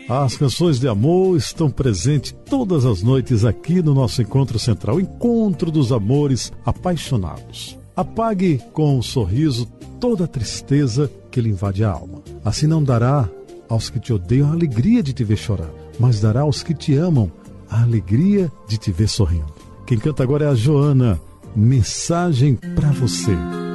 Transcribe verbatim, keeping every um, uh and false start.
As canções de amor estão presentes todas as noites aqui no nosso Encontro Central, Encontro dos Amores Apaixonados. Apague com um sorriso toda a tristeza que lhe invade a alma. Assim não dará aos que te odeiam a alegria de te ver chorar, mas dará aos que te amam a alegria de te ver sorrindo. Quem canta agora é a Joana. Mensagem pra você.